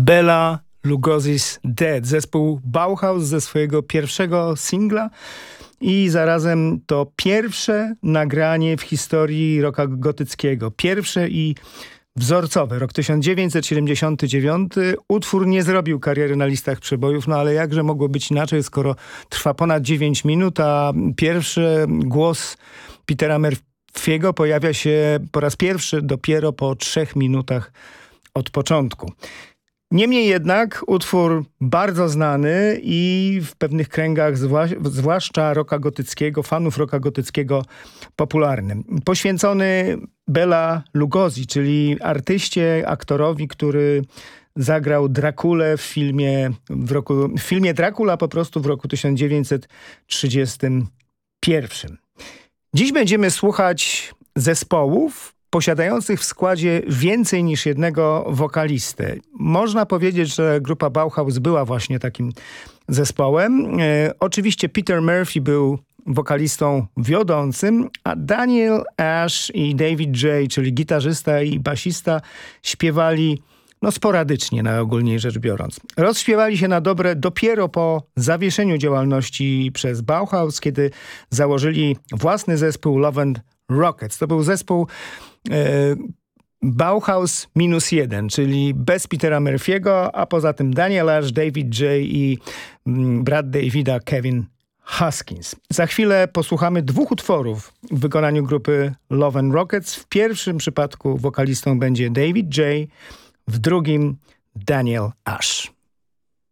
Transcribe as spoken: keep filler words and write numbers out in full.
Bela Lugosi's Dead. Zespół Bauhaus ze swojego pierwszego singla i zarazem to pierwsze nagranie w historii rocka gotyckiego. Pierwsze i wzorcowe. Rok tysiąc dziewięćset siedemdziesiąty dziewiąty. Utwór nie zrobił kariery na listach przebojów, no ale jakże mogło być inaczej, skoro trwa ponad dziewięć minut, a pierwszy głos Petera Murphy'ego pojawia się po raz pierwszy dopiero po trzech minutach od początku. Niemniej jednak utwór bardzo znany i w pewnych kręgach, zwłaszcza rocka gotyckiego, fanów rocka gotyckiego, popularny. Poświęcony Bela Lugosi, czyli artyście, aktorowi, który zagrał Drakulę w filmie, w, roku, w filmie Dracula po prostu w roku tysiąc dziewięćset trzydziestym pierwszym. Dziś będziemy słuchać zespołów posiadających w składzie więcej niż jednego wokalistę. Można powiedzieć, że grupa Bauhaus była właśnie takim zespołem. E, oczywiście Peter Murphy był wokalistą wiodącym, a Daniel Ash i David J., czyli gitarzysta i basista, śpiewali no sporadycznie, najogólniej rzecz biorąc. Rozśpiewali się na dobre dopiero po zawieszeniu działalności przez Bauhaus, kiedy założyli własny zespół Love and Rockets. To był zespół e, Bauhaus minus jeden, czyli bez Petera Murphy'ego, a poza tym Daniel Ash, David J. i mm, brat Davida, Kevin Huskins. Za chwilę posłuchamy dwóch utworów w wykonaniu grupy Love and Rockets. W pierwszym przypadku wokalistą będzie David J., w drugim Daniel Ash.